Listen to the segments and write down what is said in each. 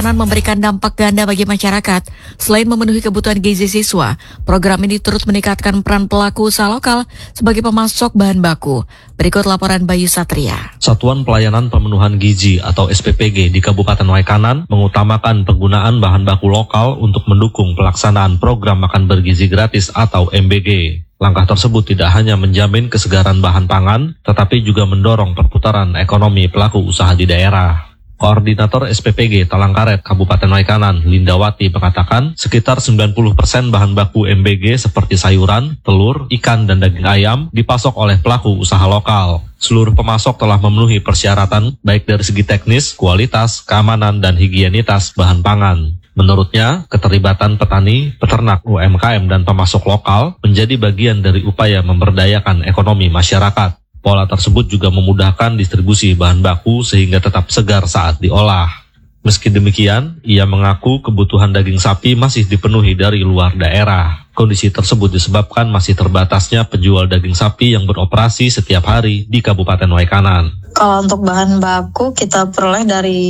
Memberikan dampak ganda bagi masyarakat. Selain memenuhi kebutuhan gizi siswa, program ini turut meningkatkan peran pelaku usaha lokal sebagai pemasok bahan baku. Berikut laporan Bayu Satria. Satuan Pelayanan Pemenuhan Gizi atau SPPG di Kabupaten Waikanan mengutamakan penggunaan bahan baku lokal untuk mendukung pelaksanaan program makan bergizi gratis atau MBG. Langkah tersebut tidak hanya menjamin kesegaran bahan pangan, tetapi juga mendorong perputaran ekonomi pelaku usaha di daerah. Koordinator SPPG Talangkaret Kabupaten Waikanan, Lindawati, mengatakan sekitar 90% bahan baku MBG seperti sayuran, telur, ikan, dan daging ayam dipasok oleh pelaku usaha lokal. Seluruh pemasok telah memenuhi persyaratan baik dari segi teknis, kualitas, keamanan, dan higienitas bahan pangan. Menurutnya, keterlibatan petani, peternak, UMKM, dan pemasok lokal menjadi bagian dari upaya memberdayakan ekonomi masyarakat. Pola tersebut juga memudahkan distribusi bahan baku sehingga tetap segar saat diolah. Meski demikian, ia mengaku kebutuhan daging sapi masih dipenuhi dari luar daerah. Kondisi tersebut disebabkan masih terbatasnya penjual daging sapi yang beroperasi setiap hari di Kabupaten Waikanan. Kalau untuk bahan baku kita peroleh dari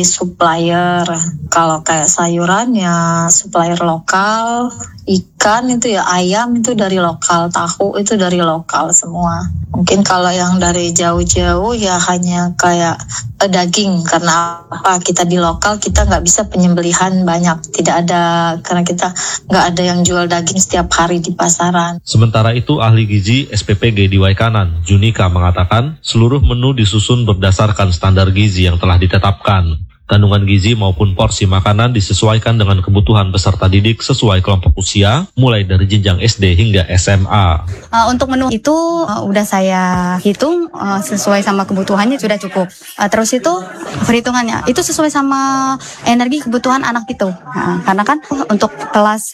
supplier. Kalau kayak sayuran ya supplier lokal, ikan itu ya ayam itu dari lokal, tahu itu dari lokal semua. Mungkin kalau yang dari jauh-jauh ya hanya kayak daging, karena apa, kita di lokal kita nggak bisa penyembelihan banyak, tidak ada, karena kita nggak ada yang jual daging setiap hari di pasaran. Sementara itu ahli gizi SPPG di Waikanan, Junika, mengatakan seluruh menu disusun berdasarkan standar gizi yang telah ditetapkan. Kandungan gizi maupun porsi makanan disesuaikan dengan kebutuhan peserta didik sesuai kelompok usia, mulai dari jenjang SD hingga SMA. Untuk menu itu udah saya hitung sesuai sama kebutuhannya sudah cukup. Terus itu perhitungannya itu sesuai sama energi kebutuhan anak itu. Karena kan untuk kelas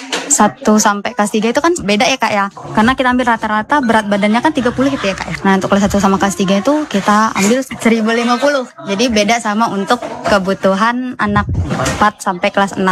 1 sampai kelas 3 itu kan beda ya Kak ya. Karena kita ambil rata-rata berat badannya kan 30 gitu ya Kak ya. Nah untuk kelas 1 sama kelas 3 itu kita ambil 1050. Jadi beda sama untuk kebutuhan anak 4 sampai kelas 6.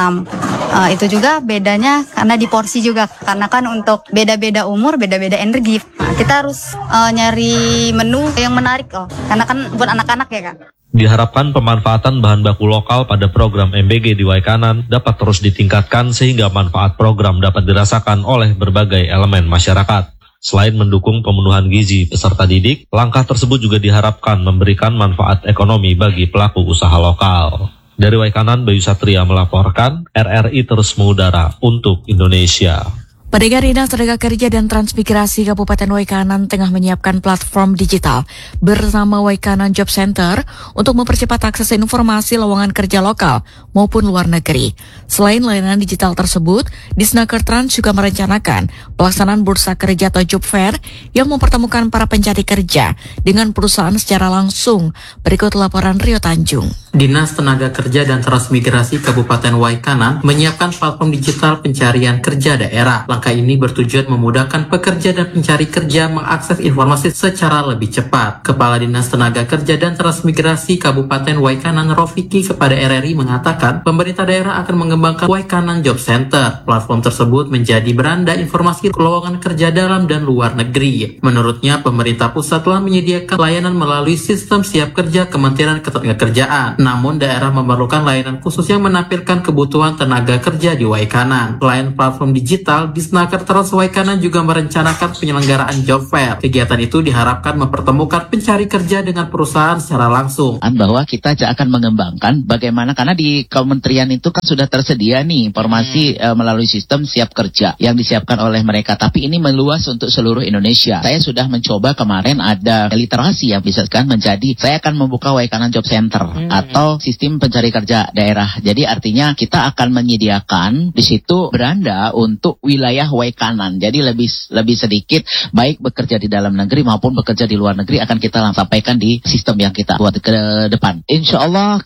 Itu juga bedanya karena di porsi juga. Karena kan untuk beda-beda umur, beda-beda energi. Nah, kita harus nyari menu yang menarik karena kan buat anak-anak ya Kak. Diharapkan pemanfaatan bahan baku lokal pada program MBG di Waikanan dapat terus ditingkatkan sehingga manfaat program dapat dirasakan oleh berbagai elemen masyarakat. Selain mendukung pemenuhan gizi peserta didik, langkah tersebut juga diharapkan memberikan manfaat ekonomi bagi pelaku usaha lokal. Dari Waikanan, Bayu Satria melaporkan, RRI terus mengudara untuk Indonesia. Pendengar, Dinas Tenaga Kerja dan Transmigrasi Kabupaten Waikanan tengah menyiapkan platform digital bersama Waikanan Job Center untuk mempercepat akses informasi lowongan kerja lokal maupun luar negeri. Selain layanan digital tersebut, Disnaker Trans juga merencanakan pelaksanaan bursa kerja atau job fair yang mempertemukan para pencari kerja dengan perusahaan secara langsung. Berikut laporan Rio Tanjung. Dinas Tenaga Kerja dan Transmigrasi Kabupaten Waikanan menyiapkan platform digital pencarian kerja daerah. Langkah ini bertujuan memudahkan pekerja dan pencari kerja mengakses informasi secara lebih cepat. Kepala Dinas Tenaga Kerja dan Transmigrasi Kabupaten Waikanan Rofiki kepada RRI mengatakan pemerintah daerah akan mengembangkan Waikanan Job Center. Platform tersebut menjadi beranda informasi lowongan kerja dalam dan luar negeri. Menurutnya, pemerintah pusat telah menyediakan layanan melalui sistem siap kerja Kementerian Ketenagakerjaan. Namun daerah memerlukan layanan khusus yang menampilkan kebutuhan tenaga kerja di Waikanan. Selain platform digital, Disnaker Trans Waikanan juga merencanakan penyelenggaraan job fair. Kegiatan itu diharapkan mempertemukan pencari kerja dengan perusahaan secara langsung. Bahwa kita akan mengembangkan bagaimana, karena di kementerian itu kan sudah tersedia nih informasi melalui sistem siap kerja yang disiapkan oleh mereka. Tapi ini meluas untuk seluruh Indonesia. Saya sudah mencoba kemarin ada literasi yang bisa kan menjadi, saya akan membuka Waikanan Job Center atau sistem pencari kerja daerah. Jadi artinya kita akan menyediakan di situ beranda untuk wilayah Waikanan. Jadi lebih sedikit baik bekerja di dalam negeri maupun bekerja di luar negeri akan kita sampaikan di sistem yang kita buat ke depan. Insya Allah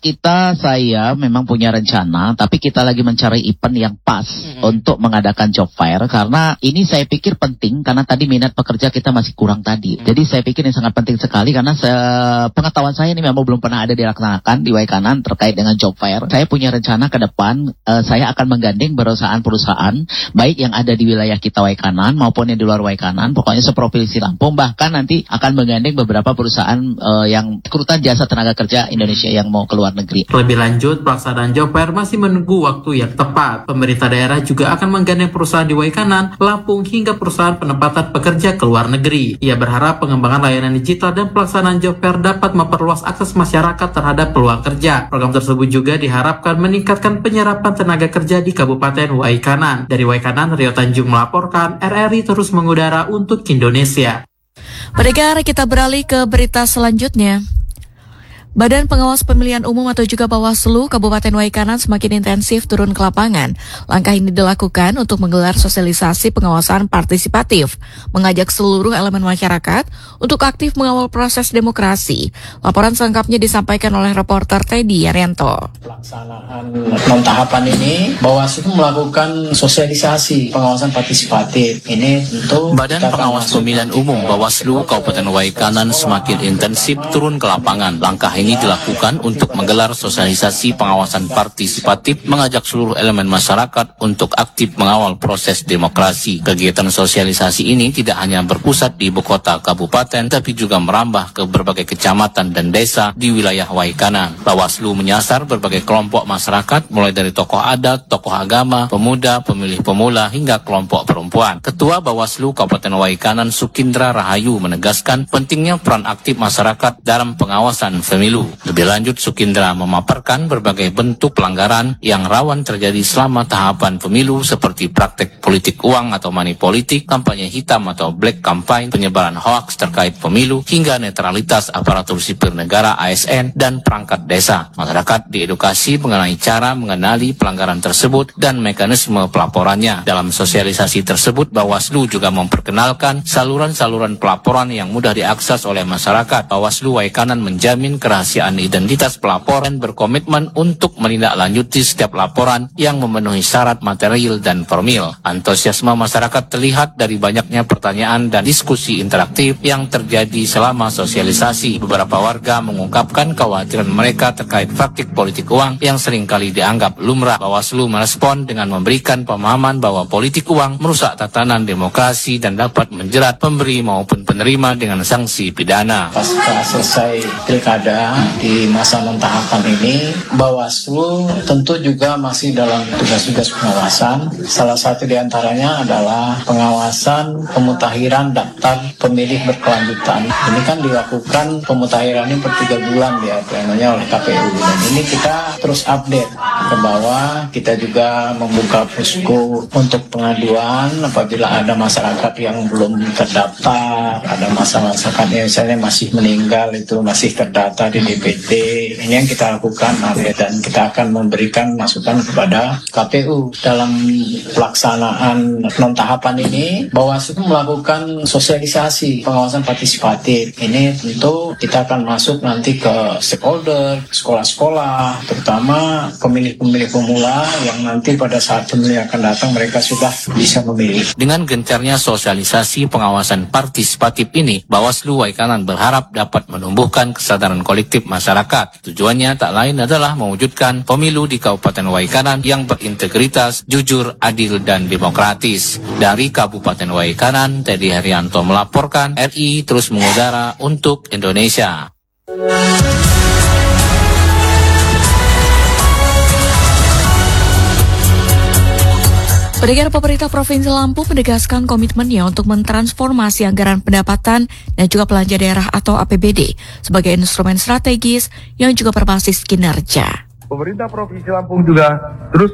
saya memang punya rencana, tapi kita lagi mencari event yang pas untuk mengadakan job fair, karena ini saya pikir penting karena tadi minat pekerja kita masih kurang tadi. Jadi saya pikir ini sangat penting sekali karena pengetahuan saya ini memang belum pernah ada dilaksanakan di Waikanan terkait dengan job fair. Saya punya rencana ke depan, saya akan menggandeng perusahaan-perusahaan baik yang ada di wilayah kita Waikanan maupun yang di luar Waikanan, pokoknya seprovinsi Lampung, bahkan nanti akan menggandeng beberapa perusahaan yang rekrutan jasa tenaga kerja Indonesia yang mau ke luar negeri. Lebih lanjut, pelaksanaan job fair masih menunggu waktu yang tepat. Pemerintah daerah juga akan menggandeng perusahaan di Waikanan, Lampung hingga perusahaan penempatan pekerja ke luar negeri. Ia berharap pengembangan layanan digital dan pelaksanaan job fair dapat memperluas akses masyarakat terhadap peluang kerja. Program tersebut juga diharapkan meningkatkan penyerapan tenaga kerja di Kabupaten Waikanan. Dari Waikanan, Rio Tanjung melaporkan, RRI terus mengudara untuk Indonesia. Pendengar, kita beralih ke berita selanjutnya. Badan Pengawas Pemilihan Umum atau juga Bawaslu Kabupaten Waikanan semakin intensif turun ke lapangan. Langkah ini dilakukan untuk menggelar sosialisasi pengawasan partisipatif, mengajak seluruh elemen masyarakat untuk aktif mengawal proses demokrasi. Laporan selengkapnya disampaikan oleh reporter Teddy Arianto. Pelaksanaan non-tahapan ini, Bawaslu melakukan sosialisasi pengawasan partisipatif. Ini tentu Badan Pengawas Pemilihan Umum Bawaslu Kabupaten Waikanan semakin intensif turun ke lapangan. Langkah ini dilakukan untuk menggelar sosialisasi pengawasan partisipatif, mengajak seluruh elemen masyarakat untuk aktif mengawal proses demokrasi. Kegiatan sosialisasi ini tidak hanya berpusat di ibu kota kabupaten, tapi juga merambah ke berbagai kecamatan dan desa di wilayah Waikanan. Bawaslu menyasar berbagai kelompok masyarakat, mulai dari tokoh adat, tokoh agama, pemuda, pemilih pemula, hingga kelompok perempuan. Ketua Bawaslu Kabupaten Waikanan Sukindra Rahayu menegaskan pentingnya peran aktif masyarakat dalam pengawasan pemilu. Lebih lanjut, Sukindra memaparkan berbagai bentuk pelanggaran yang rawan terjadi selama tahapan pemilu seperti praktek politik uang atau money politik, kampanye hitam atau black campaign, penyebaran hoaks terkait pemilu, hingga netralitas aparatur sipil negara ASN dan perangkat desa. Masyarakat diedukasi mengenai cara mengenali pelanggaran tersebut dan mekanisme pelaporannya. Dalam sosialisasi tersebut, Bawaslu juga memperkenalkan saluran-saluran pelaporan yang mudah diakses oleh masyarakat. Bawaslu Waikanan menjamin kerahasiaan identitas pelapor dan berkomitmen untuk menindaklanjuti setiap laporan yang memenuhi syarat material dan formil. Antusiasme masyarakat terlihat dari banyaknya pertanyaan dan diskusi interaktif yang terjadi selama sosialisasi. Beberapa warga mengungkapkan kekhawatiran mereka terkait praktik politik uang yang seringkali dianggap lumrah. Bawaslu merespon dengan memberikan pemahaman bahwa politik uang merusak tatanan demokrasi dan dapat menjerat pemberi maupun penerima dengan sanksi pidana. Pasca selesai pilkada di masa non-tahapan ini, Bawaslu tentu juga masih dalam tugas-tugas pengawasan. Salah satu diantaranya adalah pengawasan pemutakhiran daftar pemilih berkelanjutan. Ini kan dilakukan pemutahirannya per 3 bulan ya, plenonya oleh KPU. Dan ini kita terus update ke bawah. Kita juga membuka posko untuk pengaduan apabila ada masyarakat yang belum terdaftar, ada masyarakat yang misalnya masih meninggal itu masih terdata di DPT. Ini yang kita lakukan dan kita akan memberikan masukan kepada KPU. Dalam pelaksanaan non-tahapan ini, Bawaslu melakukan sosialisasi pengawasan partisipatif. Ini tentu kita akan masuk nanti ke stakeholder, sekolah-sekolah, terutama pemilih-pemilih pemula yang nanti pada saat pemilih akan datang mereka sudah bisa memilih. Dengan gencarnya sosialisasi pengawasan partisipatif ini, Bawaslu Waikanan berharap dapat menumbuhkan kesadaran kolektif masyarakat. Tujuannya tak lain adalah mewujudkan pemilu di Kabupaten Waikanan yang berintegritas, jujur, adil, dan demokratis. Dari Kabupaten Waikanan, Teddy Haryanto melaporkan, RI terus mengudara untuk Indonesia. Pendengar, pemerintah Provinsi Lampung menegaskan komitmennya untuk mentransformasi anggaran pendapatan dan juga belanja daerah atau APBD sebagai instrumen strategis yang juga berbasis kinerja. Pemerintah Provinsi Lampung juga terus